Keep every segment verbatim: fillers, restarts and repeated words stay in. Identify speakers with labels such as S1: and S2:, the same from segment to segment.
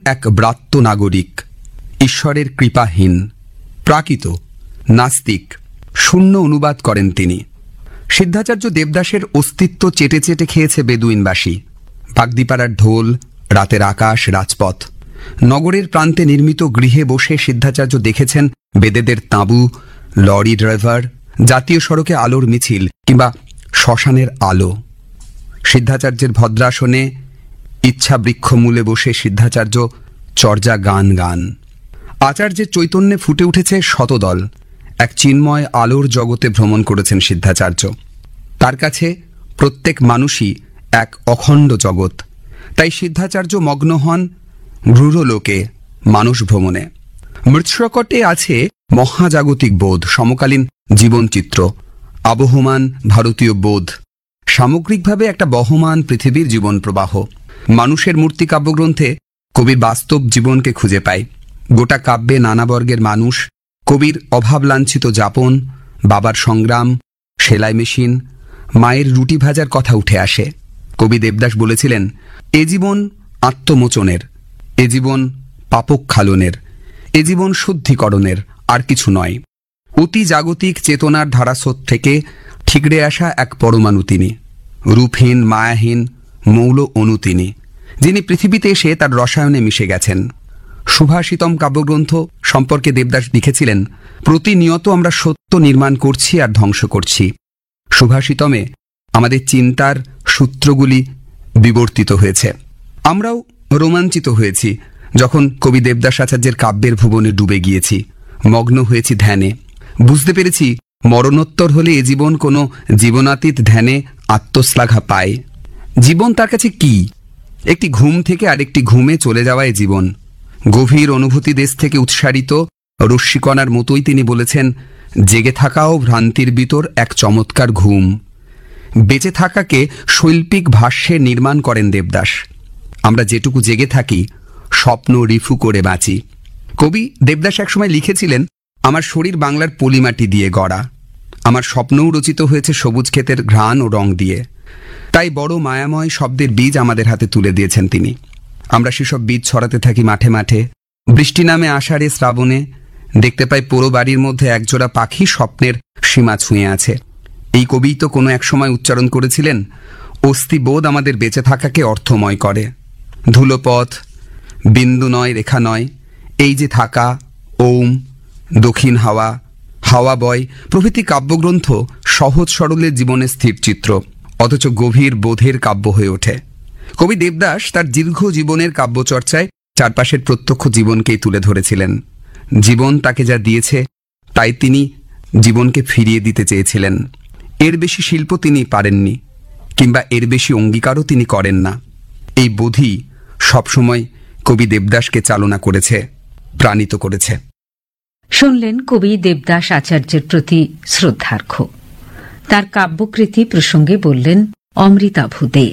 S1: এক ব্রাত্য নাগরিক, ঈশ্বরের কৃপাহীন, প্রাকৃত, নাস্তিক, শূন্য অনুবাদ করেন তিনি। সিদ্ধাচার্য দেবদাসের অস্তিত্ব চেটে চেটে খেয়েছে বেদুইনবাসী। বাগদিপাড়ার ঢোল, রাতের আকাশ, রাজপথ, নগরের প্রান্তে নির্মিত গৃহে বসে সিদ্ধাচার্য দেখেছেন বেদেদের তাঁবু, লরি ড্রাইভার, জাতীয় সড়কে আলোর মিছিল কিংবা শ্মশানের আলো। সিদ্ধাচার্যের ভদ্রাসনে ইচ্ছা বৃক্ষমূলে বসে সিদ্ধাচার্য চর্যা গান গান। আচার্যের চৈতন্যে ফুটে উঠেছে শতদল। এক চিন্ময় আলোর জগতে ভ্রমণ করেছেন সিদ্ধাচার্য। তার কাছে প্রত্যেক মানুষই এক অখণ্ড জগৎ। তাই সিদ্ধাচার্য মগ্ন হন গৃহলোকে, মানুষ ভ্রমণে। মৃৎশকটে আছে মহাজাগতিক বোধ, সমকালীন জীবনচিত্র, আবহমান ভারতীয় বোধ, সামগ্রিকভাবে একটা বহমান পৃথিবীর জীবন প্রবাহ। মানুষের মূর্তি কাব্যগ্রন্থে কবি বাস্তব জীবনকে খুঁজে পায়। গোটা কাব্যে নানা বর্গের মানুষ, কবির অভাবলাঞ্ছিত যাপন, বাবার সংগ্রাম, সেলাই মেশিন, মায়ের রুটি ভাজার কথা উঠে আসে। কবি দেবদাস বলেছিলেন, এ জীবন আত্মমোচনের, এ জীবন পাপক্ষালনের, এ জীবন শুদ্ধিকরণের, আর কিছু নয়। অতি জাগতিক চেতনার ধারাস্রোত থেকে ঠিকরে আসা এক পরমাণু তিনি, রূপহীন, মায়াহীন, মৌল অণু তিনি, যিনি পৃথিবীতে এসে তার রসায়নে মিশে গেছেন। সুভাষিতম কাব্যগ্রন্থ সম্পর্কে দেবদাস লিখেছিলেন, প্রতিনিয়ত আমরা সত্য নির্মাণ করছি আর ধ্বংস করছি। সুভাষিতমে আমাদের চিন্তার সূত্রগুলি বিবর্তিত হয়েছে। আমরাও রোমাঞ্চিত হয়েছি যখন কবি দেবদাস আচার্যের কাব্যের ভুবনে ডুবে গিয়েছি, মগ্ন হয়েছি ধ্যানে। বুঝতে পেরেছি মরণোত্তর হলে এ জীবন কোনো জীবনাতীত ধ্যানে আত্মশ্লাঘা পায়। জীবন তার কাছে কি? একটি ঘুম থেকে আরেকটি ঘুমে চলে যাওয়ায় জীবন। গভীর অনুভূতি দেশ থেকে উৎসারিত রশ্মিকণার মতোই তিনি বলেছেন, জেগে থাকাও ভ্রান্তির ভিতর এক চমৎকার ঘুম। বেঁচে থাকাকে শৈল্পিক ভাষ্যে নির্মাণ করেন দেবদাস। আমরা যেটুকু জেগে থাকি স্বপ্ন রিফু করে বাঁচি। কবি দেবদাস একসময় লিখেছিলেন, আমার শরীর বাংলার পলিমাটি দিয়ে গড়া, আমার স্বপ্নও রচিত হয়েছে সবুজ ক্ষেতের ঘ্রাণ ও রং দিয়ে। তাই বড় মায়াময় শব্দের বীজ আমাদের হাতে তুলে দিয়েছেন তিনি। আমরা সেসব বীজ ছড়াতে থাকি মাঠে মাঠে। বৃষ্টি নামে আষাঢ়ে, শ্রাবণে দেখতে পাই পোড়ো বাড়ির মধ্যে একজোড়া পাখি স্বপ্নের সীমা ছুঁয়ে আছে। এই কবি তো কোনো এক সময় উচ্চারণ করেছিলেন, অস্থিবোধ আমাদের বেঁচে থাকাকে অর্থময় করে। ধুলোপথ, বিন্দু নয়, রেখা নয়, এই যে থাকা, ওম, দক্ষিণ হাওয়া, হাওয়া বয় প্রভৃতি কাব্যগ্রন্থ সহজ সরলের জীবনের স্থির চিত্র, অথচ গভীর বোধের কাব্য হয়ে ওঠে। কবি দেবদাস তার দীর্ঘ জীবনের কাব্যচর্চায় চারপাশের প্রত্যক্ষ জীবনকেই তুলে ধরেছিলেন। জীবন তাকে যা দিয়েছে তাই তিনি জীবনকে ফিরিয়ে দিতে চেয়েছিলেন। এর বেশি শিল্প তিনি পারেননি, কিংবা এর বেশি অঙ্গীকারও তিনি করেন না। এই বোধই সবসময় কবি দেবদাসকে চালনা করেছে, প্রাণিত করেছে।
S2: শুনলেন কবি দেবদাস আচার্যের প্রতি শ্রদ্ধার্ঘ। তার কাব্যকৃতি প্রসঙ্গে বললেন অমৃতাভু দে।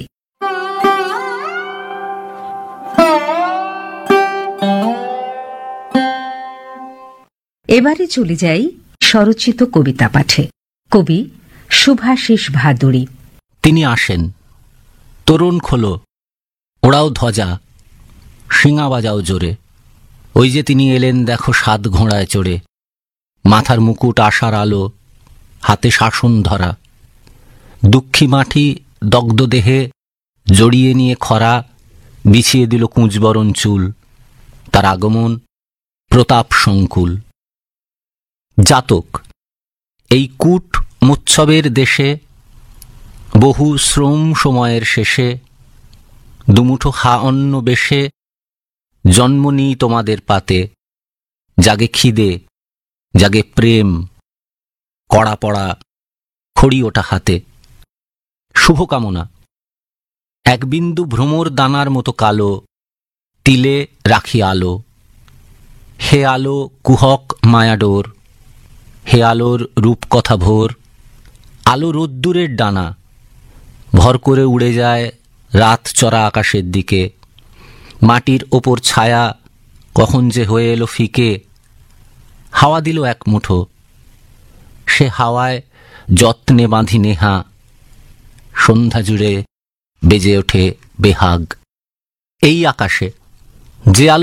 S2: এবারে চলে যাই স্বরচিত কবিতা পাঠে। কবি শুভাশিস ভাদুড়ী।
S3: তিনি আসেন, তরুণ খোলো, ওড়াও ধ্বজা, শিঙা বাজাও জোরে। ওই যে তিনি এলেন দেখো সাত ঘোড়ায় চড়ে, মাথার মুকুট আশার আলো, হাতে শাসন ধরা। দুঃখী মাটি দগ্ধ দেহে জড়িয়ে নিয়ে খরা, বিছিয়ে দিল কুঁজবরণ চুল। তার আগমন প্রতাপ সংকুল। জাতক, এই কূট মোৎসবের দেশে বহু শ্রম সময়ের শেষে দুমুঠো হা অন্ন বেশে জন্ম নিই তোমাদের পাতে। জাগে খিদে, জাগে প্রেম, কড়া পড়া খড়ি ওটা হাতে। শুভকামনা, এক বিন্দু ভ্রমর দানার মতো কালো, তিলে রাখি আলো। হে আলো কুহক মায়াডোর, হে আলোর রূপকথা ভোর। আলো রোদ্দুরের ডানা, ভর করে উড়ে যায় রাত চড়া আকাশের দিকে। মাটির ওপর ছায়া কখন যে হয়ে এলো ফিকে। হাওয়া দিল এক মুঠো, সে হাওয়ায় যত্নে বাঁধি নেহা। সন্ধ্যা জুড়ে বেজে ওঠে বেহাগ। এই আকাশে যে আলো